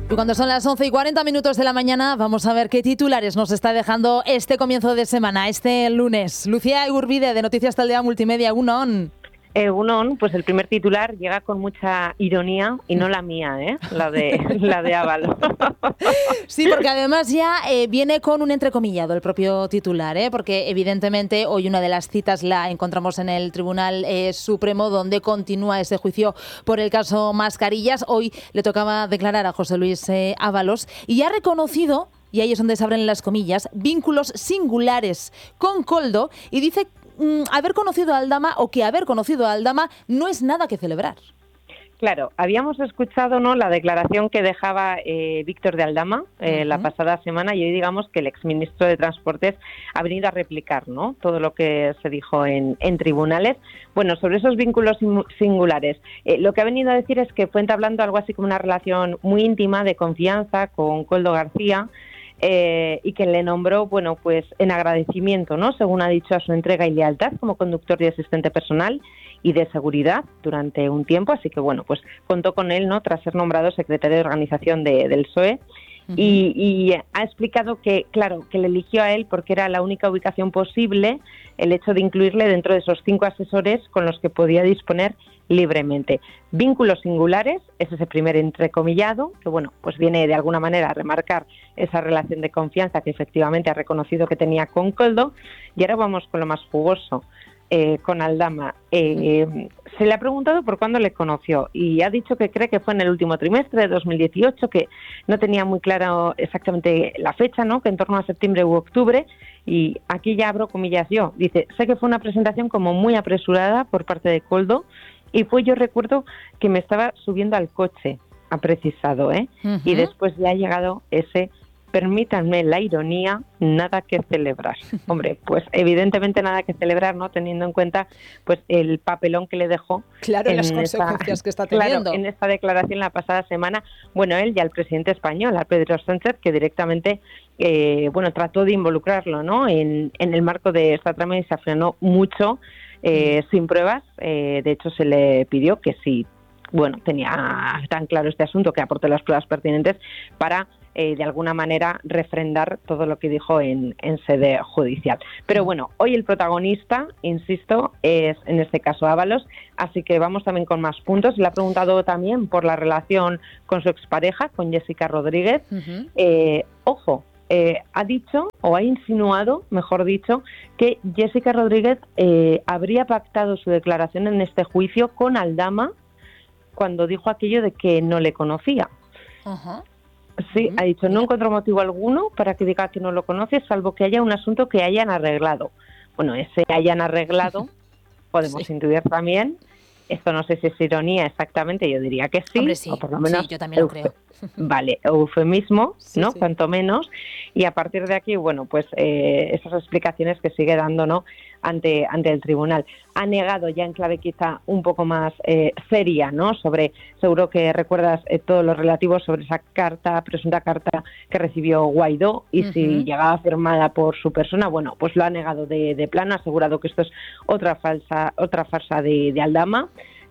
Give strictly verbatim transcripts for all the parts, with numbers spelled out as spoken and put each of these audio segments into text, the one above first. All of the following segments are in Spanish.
Y cuando son las once y cuarenta minutos de la mañana, vamos a ver qué titulares nos está dejando este comienzo de semana, este lunes. Lucía Igurbide, de Noticias Taldea Multimedia, Egunon. Egunon, pues el primer titular llega con mucha ironía y no la mía, ¿eh? La de la de Ábalos. Sí, porque además ya eh, viene con un entrecomillado el propio titular, ¿eh? Porque evidentemente hoy una de las citas la encontramos en el Tribunal eh, Supremo, donde continúa ese juicio por el caso Mascarillas. Hoy le tocaba declarar a José Luis eh, Ábalos y ha reconocido, y ahí es donde se abren las comillas, vínculos singulares con Koldo, y dice mm, haber conocido a Aldama o que haber conocido a Aldama no es nada que celebrar. Claro, habíamos escuchado, ¿no?, la declaración que dejaba eh, Víctor de Aldama eh, uh-huh. la pasada semana, y hoy digamos que el exministro de Transportes ha venido a replicar, ¿no?, todo lo que se dijo en, en tribunales. Bueno, sobre esos vínculos singulares, eh, lo que ha venido a decir es que fue entablando algo así como una relación muy íntima de confianza con Koldo García, Eh, y que le nombró, bueno, pues en agradecimiento, ¿no?, según ha dicho, a su entrega y lealtad como conductor y asistente personal y de seguridad durante un tiempo. Así que, bueno, pues contó con él, ¿no?, tras ser nombrado secretario de organización de, del P S O E. Uh-huh. y, y ha explicado que, claro, que le eligió a él porque era la única ubicación posible el hecho de incluirle dentro de esos cinco asesores con los que podía disponer libremente. Vínculos singulares es ese primer entrecomillado, que bueno, pues viene de alguna manera a remarcar esa relación de confianza que efectivamente ha reconocido que tenía con Koldo. Y ahora vamos con lo más jugoso, eh, con Aldama. Eh, se le ha preguntado por cuándo le conoció y ha dicho que cree que fue en el último trimestre de dos mil dieciocho, que no tenía muy claro exactamente la fecha, ¿no?, que en torno a septiembre u octubre. Y aquí ya abro comillas yo. Dice, sé que fue una presentación como muy apresurada por parte de Koldo, y fue, yo recuerdo que me estaba subiendo al coche, ha precisado, ¿eh? Uh-huh. Y después ya ha llegado ese, permítanme la ironía, nada que celebrar. Hombre, pues evidentemente nada que celebrar, ¿no?, teniendo en cuenta pues el papelón que le dejó. Claro, en las consecuencias esta, que está teniendo. Claro, en esta declaración la pasada semana, bueno, él y al presidente español, a Pedro Sánchez, que directamente eh, bueno, trató de involucrarlo, ¿no?, en, en el marco de esta trama, y se frenó mucho. Eh, sin pruebas. Eh, de hecho, se le pidió que si, bueno, tenía tan claro este asunto, que aporte las pruebas pertinentes para, eh, de alguna manera, refrendar todo lo que dijo en, en sede judicial. Pero bueno, hoy el protagonista, insisto, es en este caso Ábalos, así que vamos también con más puntos. Le ha preguntado también por la relación con su expareja, con Jessica Rodríguez. Uh-huh. Eh, ojo, Eh, ha dicho, o ha insinuado, mejor dicho, que Jessica Rodríguez eh, habría pactado su declaración en este juicio con Aldama cuando dijo aquello de que no le conocía. Uh-huh. Sí, uh-huh. Ha dicho, no encuentro motivo alguno para que diga que no lo conoce, salvo que haya un asunto que hayan arreglado. Bueno, ese hayan arreglado, podemos sí. intuir también. Esto no sé si es ironía exactamente, yo diría que sí. Hombre, sí, o por lo menos sí, yo también lo creo. Vale, eufemismo, sí, ¿no? Sí. Cuanto menos. Y a partir de aquí, bueno, pues eh, esas explicaciones que sigue dando, ¿no?, ante ante el tribunal. Ha negado ya en clave quizá un poco más eh, seria, ¿no?, sobre, seguro que recuerdas eh, todo lo relativo sobre esa carta, presunta carta que recibió Guaidó, y uh-huh. si llegaba firmada por su persona, bueno, pues lo ha negado de, de plano, ha asegurado que esto es otra falsa, otra farsa de, de Aldama.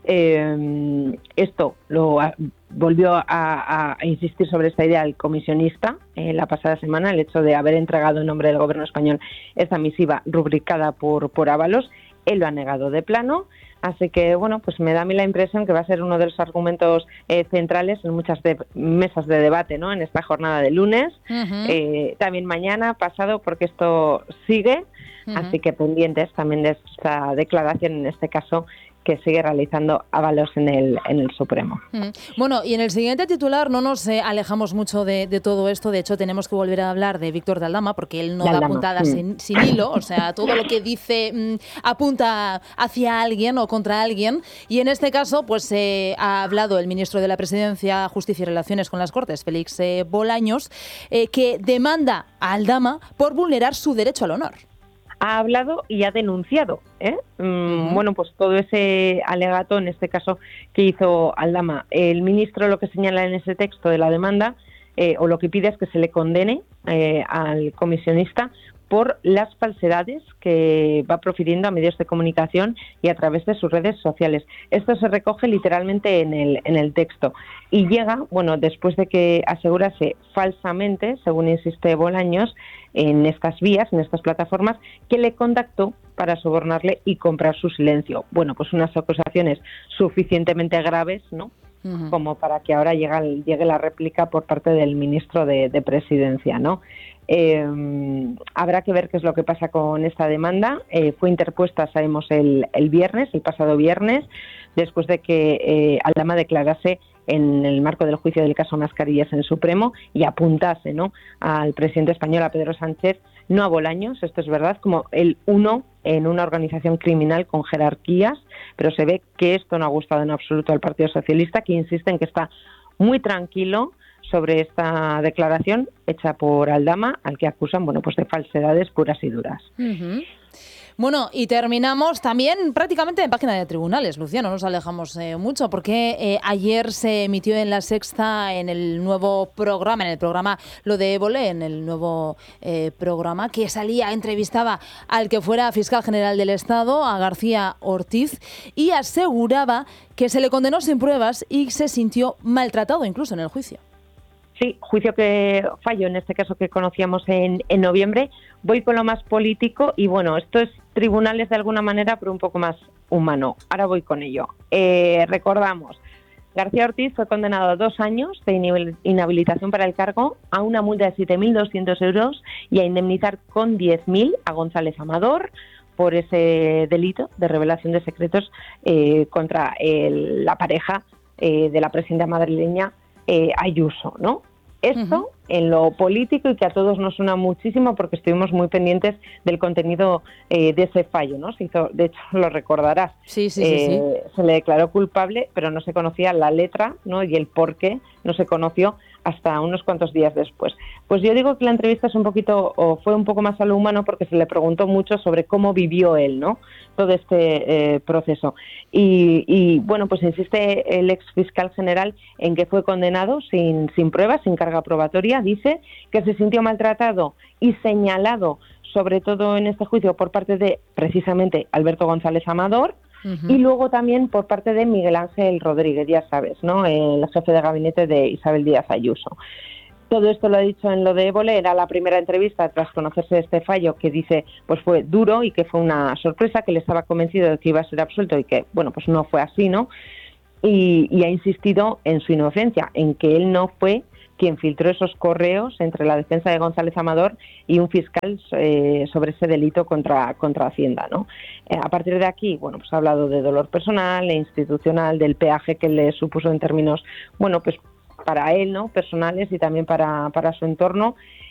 Eh, esto lo ha, volvió a, a, a insistir sobre esta idea el comisionista eh, la pasada semana, el hecho de haber entregado en nombre del gobierno español esta misiva rubricada por, por Ábalos. Él lo ha negado de plano, así que bueno, pues me da a mí la impresión que va a ser uno de los argumentos eh, centrales en muchas de, mesas de debate, ¿no?, en esta jornada de lunes, uh-huh. eh, también mañana, pasado, porque esto sigue, uh-huh. así que pendientes también de esta declaración, en este caso, que sigue realizando Ábalos en el en el Supremo. Mm. Bueno, y en el siguiente titular no nos eh, alejamos mucho de, de todo esto. De hecho, tenemos que volver a hablar de Víctor de Aldama, porque él no de da Aldama. puntadas mm. sin, sin hilo. O sea, todo lo que dice mm, apunta hacia alguien o contra alguien. Y en este caso, pues eh, ha hablado el ministro de la Presidencia, Justicia y Relaciones con las Cortes, Félix eh, Bolaños, eh, que demanda a Aldama por vulnerar su derecho al honor. Ha hablado y ha denunciado, ¿eh? Mm, uh-huh. Bueno, pues todo ese alegato, en este caso, que hizo Aldama. El ministro lo que señala en ese texto de la demanda, eh, o lo que pide es que se le condene eh, al comisionista por las falsedades que va profiriendo a medios de comunicación y a través de sus redes sociales. Esto se recoge literalmente en el, en el texto y llega, bueno, después de que asegurase falsamente, según insiste Bolaños, en estas vías, en estas plataformas, que le contactó para sobornarle y comprar su silencio. Bueno, pues unas acusaciones suficientemente graves, ¿no?, uh-huh, como para que ahora llegue, llegue la réplica por parte del ministro de, de Presidencia, ¿no? Eh, habrá que ver qué es lo que pasa con esta demanda. Eh, fue interpuesta, sabemos, el, el viernes, el pasado viernes, después de que eh, Aldama declarase en el marco del juicio del caso Mascarillas en Supremo y apuntase, ¿no?, al presidente español, a Pedro Sánchez, no a Bolaños, esto es verdad, como el uno en una organización criminal con jerarquías, pero se ve que esto no ha gustado en absoluto al Partido Socialista, que insiste en que está muy tranquilo sobre esta declaración hecha por Aldama, al que acusan, bueno, pues de falsedades puras y duras. Uh-huh. Bueno, y terminamos también prácticamente en página de tribunales, Lucía, no nos alejamos eh, mucho, porque eh, ayer se emitió en La Sexta, en el nuevo programa, en el programa Lo de Évole, en el nuevo eh, programa que salía, entrevistaba al que fuera fiscal general del Estado, a García Ortiz, y aseguraba que se le condenó sin pruebas y se sintió maltratado incluso en el juicio. Sí, juicio que fallo, en este caso que conocíamos en, en noviembre. Voy con lo más político y bueno, esto es tribunales de alguna manera, pero un poco más humano. Ahora voy con ello. Eh, recordamos, García Ortiz fue condenado a dos años de inhabilitación para el cargo, a una multa de siete mil doscientos euros y a indemnizar con diez mil a González Amador por ese delito de revelación de secretos eh, contra el, la pareja eh, de la presidenta madrileña, Eh, Ayuso, ¿no? Esto uh-huh, en lo político, y que a todos nos suena muchísimo porque estuvimos muy pendientes del contenido eh, de ese fallo, ¿no? Se hizo, de hecho, lo recordarás. Sí, sí, eh, sí, sí. Se le declaró culpable, pero no se conocía la letra, ¿no?, y el por qué no se conoció hasta unos cuantos días después. Pues yo digo que la entrevista es un poquito, o fue un poco más a lo humano, porque se le preguntó mucho sobre cómo vivió él, ¿no?, todo este eh, proceso. Y, y bueno, pues insiste el ex fiscal general en que fue condenado sin, sin pruebas, sin carga probatoria. Dice que se sintió maltratado y señalado, sobre todo en este juicio, por parte de, precisamente, Alberto González Amador, uh-huh, y luego también por parte de Miguel Ángel Rodríguez, ya sabes, ¿no?, el jefe de gabinete de Isabel Díaz Ayuso. Todo esto lo ha dicho en Lo de Évole, era la primera entrevista tras conocerse este fallo, que dice pues fue duro y que fue una sorpresa, que él estaba convencido de que iba a ser absuelto y que, bueno, pues no fue así, ¿no? Y, y ha insistido en su inocencia, en que él no fue quien filtró esos correos entre la defensa de González Amador y un fiscal eh, sobre ese delito contra, contra Hacienda, ¿no? Eh, a partir de aquí, bueno, pues ha hablado de dolor personal e institucional, del peaje que le supuso en términos, bueno, pues para él, ¿no?, personales, y también para, para su entorno,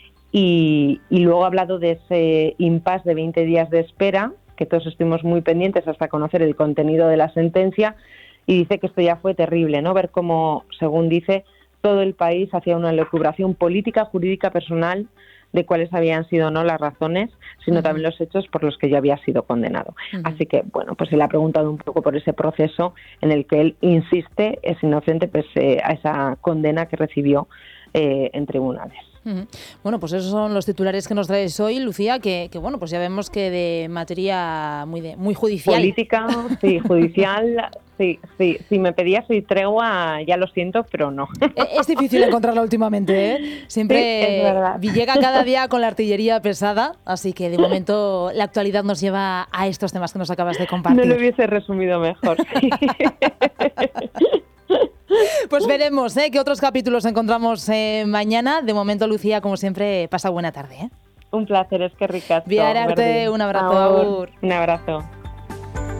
y, y luego ha hablado de ese impasse de veinte días de espera, que todos estuvimos muy pendientes hasta conocer el contenido de la sentencia, y dice que esto ya fue terrible, ¿no?, ver cómo, según dice, todo el país hacía una elucubración política, jurídica, personal, de cuáles habían sido no las razones, sino uh-huh, también los hechos por los que yo había sido condenado. Uh-huh. Así que, bueno, pues se le ha preguntado un poco por ese proceso en el que él insiste, es inocente, pese a esa condena que recibió eh, en tribunales. Uh-huh. Bueno, pues esos son los titulares que nos traes hoy, Lucía, que, que bueno, pues ya vemos que de materia muy de, muy judicial. Política, sí, judicial, sí, sí. Si me pedías hoy tregua, ya lo siento, pero no. Es difícil encontrarla últimamente, ¿eh? Siempre sí, llega cada día con la artillería pesada, así que de momento la actualidad nos lleva a estos temas que nos acabas de compartir. No lo hubiese resumido mejor, sí. Pues veremos ¿eh? qué otros capítulos encontramos eh, mañana. De momento, Lucía, como siempre, pasa buena tarde. ¿eh? Un placer, es que ricasco. Biar arte, un abrazo. Aur. Un abrazo.